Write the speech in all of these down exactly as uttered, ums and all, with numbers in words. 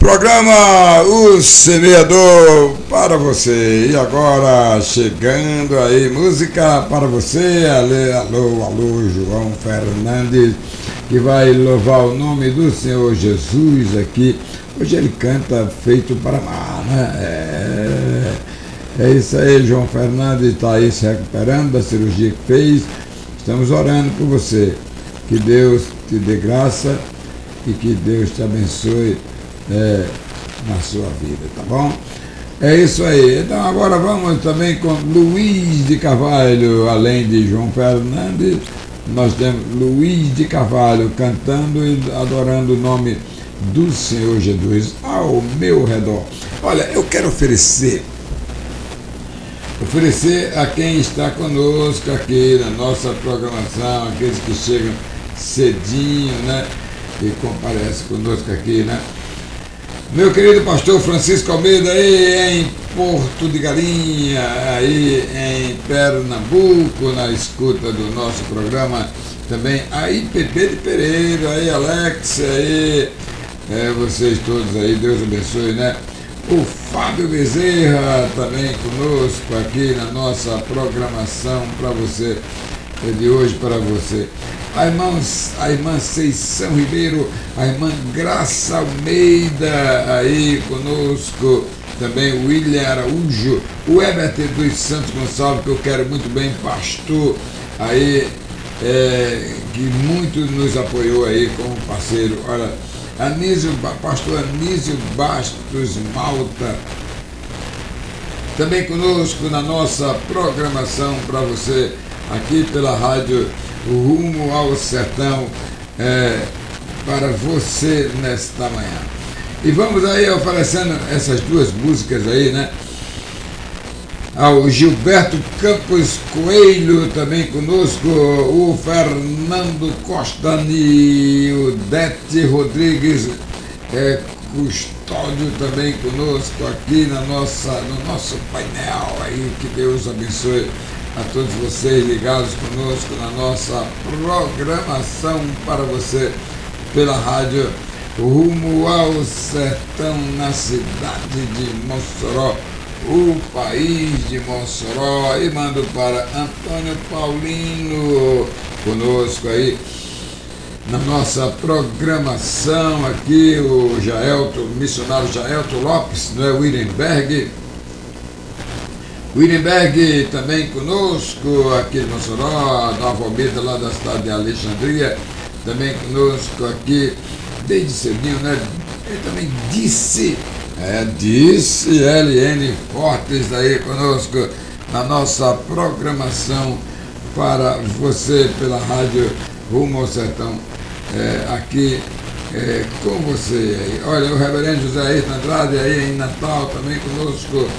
Programa O Semeador para você. E agora chegando aí, música para você. Alô, alô, João Fernandes, que vai louvar o nome do Senhor Jesus aqui. Hoje ele canta Feito para Amar, né? É, é isso aí, João Fernandes está aí se recuperando da cirurgia que fez. Estamos orando por você. Que Deus te dê graça e que Deus te abençoe é, na sua vida, tá bom? É isso aí. Então agora vamos também com Luiz de Carvalho, além de João Fernandes, nós temos Luiz de Carvalho cantando e adorando o nome do Senhor Jesus ao meu redor. Olha, eu quero oferecer oferecer a quem está conosco aqui na nossa programação, aqueles que chegam cedinho, né, e comparecem conosco aqui, né? Meu querido pastor Francisco Almeida, aí em Porto de Galinha, aí em Pernambuco, na escuta do nosso programa, também aí Pepe de Pereira, aí Alex, aí é, vocês todos aí, Deus abençoe, né? O Fábio Bezerra também conosco aqui na nossa programação para você, de hoje para você. A irmã, a irmã Seição Ribeiro, a irmã Graça Almeida aí conosco, também o William Araújo, o Herbert dos Santos Gonçalves, que eu quero muito bem, pastor aí, é, que muito nos apoiou aí como parceiro. Olha, Anísio, pastor Anísio Bastos Malta, também conosco na nossa programação para você, aqui pela rádio Rumo ao Sertão, é, para você nesta manhã. E vamos aí oferecendo essas duas músicas aí, né? Ao Gilberto Campos Coelho também conosco, o Fernando Costa e o Dete Rodrigues é, Custódio também conosco aqui na nossa, no nosso painel aí. Que Deus abençoe a todos vocês ligados conosco na nossa programação para você pela rádio Rumo ao Sertão, na cidade de Mossoró, o país de Mossoró. E mando para Antônio Paulino conosco aí na nossa programação aqui, o Jaelto, o missionário Jaelto Lopes, não é, Wittenberg. Wittenberg também conosco aqui de Mossoró, Nova Almeida, lá da cidade de Alexandria, também conosco aqui desde cedinho, né? Ele também disse, é, disse L N Fortes aí conosco na nossa programação para você pela rádio Rumo ao Sertão, é, aqui é, com você aí. Olha, o reverendo José Ayrton Andrade aí em Natal também conosco.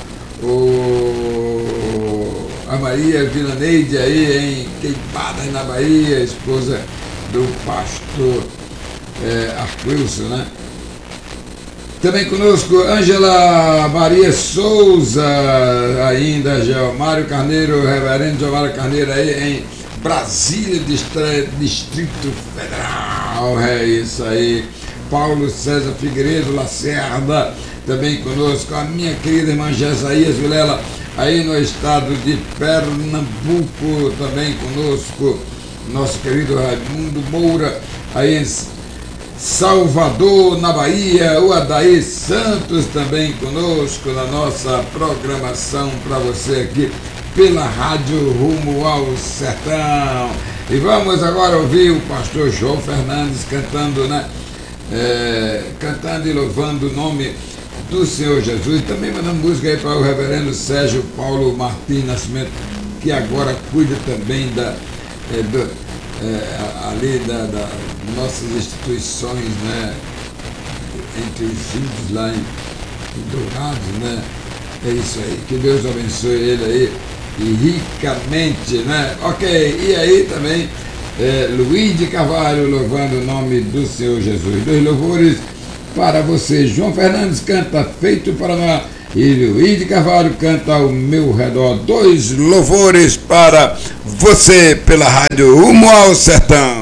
O, a Maria Vilaneide aí em Queipada, na Bahia, esposa do pastor é, Arquilson, né? Também conosco Ângela Maria Souza, ainda Geomário Carneiro, reverendo Geomário Carneiro aí em Brasília, Distrito Federal, é isso aí. Paulo César Figueiredo Lacerda, também conosco, a minha querida irmã Jesaías Vilela, aí no estado de Pernambuco, também conosco, nosso querido Raimundo Moura, aí em Salvador, na Bahia, o Adair Santos também conosco na nossa programação para você aqui pela rádio Rumo ao Sertão. E vamos agora ouvir o pastor João Fernandes cantando, né? É, cantando e louvando o nome do Senhor Jesus. Também mandando música aí para o reverendo Sérgio Paulo Martins Nascimento, que agora cuida também da, é, do, é, ali da, da nossas instituições, né, entre os índios lá em, em Dourados, né? É isso aí, que Deus abençoe ele aí e ricamente, né? Ok, e aí também é, Luiz de Carvalho louvando o nome do Senhor Jesus. Dois louvores para você. João Fernandes canta Feito para Amar e Luiz de Carvalho canta Ao Meu Redor. Dois louvores para você pela rádio Rumo ao Sertão.